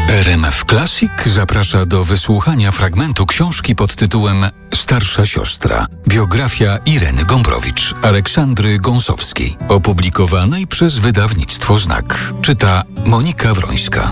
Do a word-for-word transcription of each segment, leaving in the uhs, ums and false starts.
R M F Classic zaprasza do wysłuchania fragmentu książki pod tytułem Starsza siostra. Biografia Ireny Gombrowicz, Aleksandry Gąsowskiej, opublikowanej przez wydawnictwo Znak. Czyta Monika Wrońska.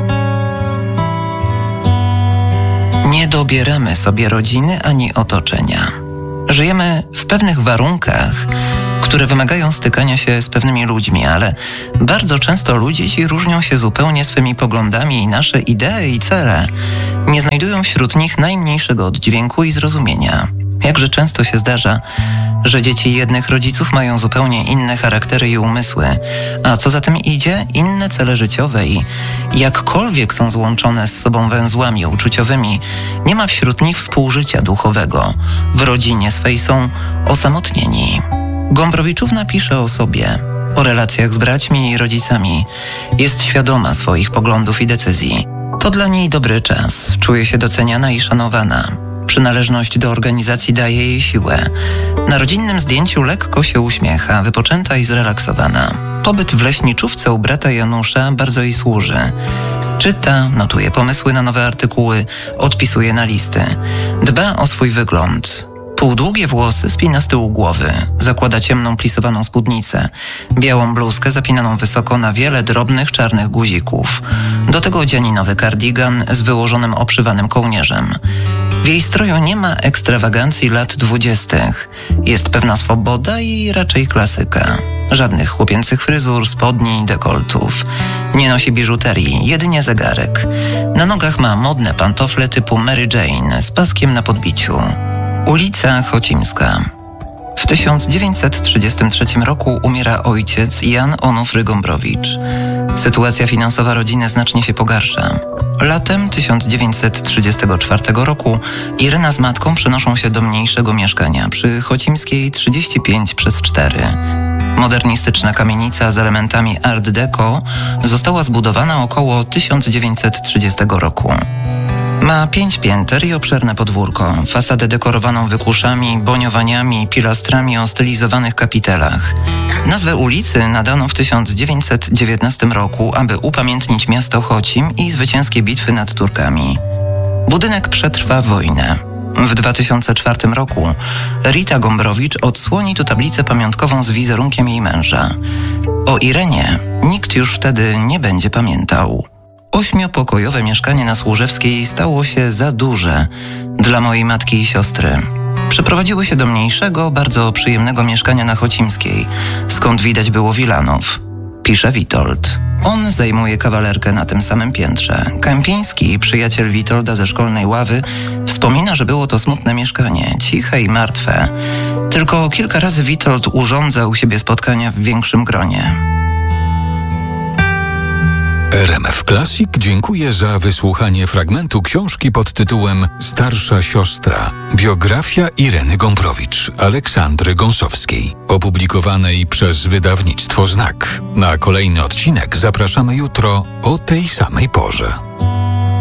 Nie dobieramy sobie rodziny ani otoczenia. Żyjemy w pewnych warunkach, które wymagają stykania się z pewnymi ludźmi, ale bardzo często ludzie ci różnią się zupełnie swymi poglądami i nasze idee i cele nie znajdują wśród nich najmniejszego oddźwięku i zrozumienia. Jakże często się zdarza, że dzieci jednych rodziców mają zupełnie inne charaktery i umysły, a co za tym idzie, inne cele życiowe i jakkolwiek są złączone z sobą węzłami uczuciowymi, nie ma wśród nich współżycia duchowego. W rodzinie swej są osamotnieni. Gombrowiczówna pisze o sobie, o relacjach z braćmi i rodzicami. Jest świadoma swoich poglądów i decyzji. To dla niej dobry czas. Czuje się doceniana i szanowana. Przynależność do organizacji daje jej siłę. Na rodzinnym zdjęciu lekko się uśmiecha, wypoczęta i zrelaksowana. Pobyt w leśniczówce u brata Janusza bardzo jej służy. Czyta, notuje pomysły na nowe artykuły, odpisuje na listy. Dba o swój wygląd. Półdługie włosy spina z tyłu głowy, zakłada ciemną plisowaną spódnicę, białą bluzkę zapinaną wysoko na wiele drobnych czarnych guzików. Do tego dzianinowy kardigan z wyłożonym obszywanym kołnierzem. W jej stroju nie ma ekstrawagancji lat dwudziestych. Jest pewna swoboda i raczej klasyka. Żadnych chłopięcych fryzur, spodni, dekoltów. Nie nosi biżuterii, jedynie zegarek. Na nogach ma modne pantofle typu Mary Jane z paskiem na podbiciu. Ulica Chocimska. W tysiąc dziewięćset trzydziestym trzecim roku umiera ojciec Jan Onufry Gombrowicz. Sytuacja finansowa rodziny znacznie się pogarsza. Latem tysiąc dziewięćset trzydziestego czwartego roku Irena z matką przenoszą się do mniejszego mieszkania przy Chocimskiej trzydzieści pięć przez cztery. Modernistyczna kamienica z elementami art deco została zbudowana około tysiąc dziewięćset trzydziestego roku. Ma pięć pięter i obszerne podwórko, fasadę dekorowaną wykuszami, boniowaniami i pilastrami o stylizowanych kapitelach. Nazwę ulicy nadano w tysiąc dziewięćset dziewiętnastym roku, aby upamiętnić miasto Chocim i zwycięskie bitwy nad Turkami. Budynek przetrwa wojnę. W dwa tysiące czwartym roku Rita Gombrowicz odsłoni tu tablicę pamiątkową z wizerunkiem jej męża. O Irenie nikt już wtedy nie będzie pamiętał. Ośmiopokojowe mieszkanie na Służewskiej stało się za duże dla mojej matki i siostry. Przeprowadziły się do mniejszego, bardzo przyjemnego mieszkania na Chocimskiej, skąd widać było Wilanów. Pisze Witold. On zajmuje kawalerkę na tym samym piętrze. Kępiński, przyjaciel Witolda ze szkolnej ławy, wspomina, że było to smutne mieszkanie, ciche i martwe. Tylko kilka razy Witold urządzał u siebie spotkania w większym gronie. R M F Classic dziękuję za wysłuchanie fragmentu książki pod tytułem Starsza siostra. Biografia Ireny Gombrowicz, Aleksandry Gąsowskiej, opublikowanej przez wydawnictwo Znak. Na kolejny odcinek zapraszamy jutro o tej samej porze.